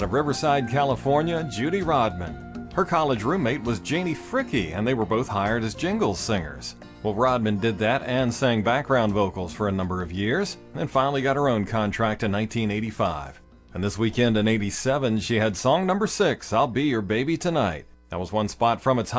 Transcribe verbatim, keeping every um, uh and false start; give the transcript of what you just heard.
Out of Riverside, California, Judy Rodman. Her college roommate was Janie Fricke, and they were both hired as Jingles singers. Well, Rodman did that and sang background vocals for a number of years, and finally got her own contract in nineteen eighty-five. And this weekend in eighty-seven, she had song number six, I'll Be Your Baby Tonight. That was one spot from its